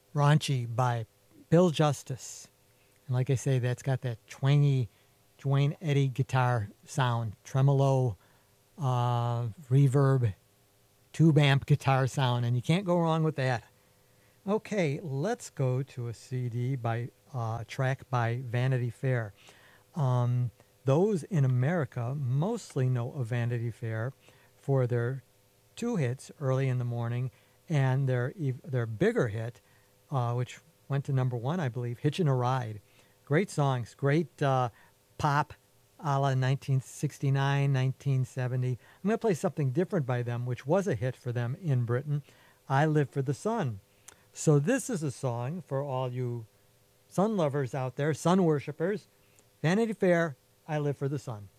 Raunchy by Bill Justice. And like I say, that's got that twangy Dwayne Eddy guitar sound, tremolo, reverb, tube amp guitar sound, and you can't go wrong with that. Okay, let's go to a CD by track by Vanity Fair. Um, those in America mostly know of Vanity Fair for their two hits, Early in the Morning, and their bigger hit, which went to number one, I believe, Hitchin' a Ride. Great songs, great pop a la 1969, 1970. I'm going to play something different by them, which was a hit for them in Britain, I Live for the Sun. So this is a song for all you sun lovers out there, sun worshippers. Vanity Fair, I Live for the Sun.